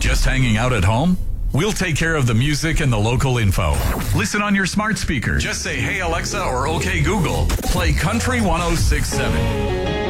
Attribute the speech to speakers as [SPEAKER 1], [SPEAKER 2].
[SPEAKER 1] Just hanging out at home? We'll take care of the music and the local info. Listen on your smart speaker. Just say, "Hey Alexa" or "Okay Google." Play Country 106.7.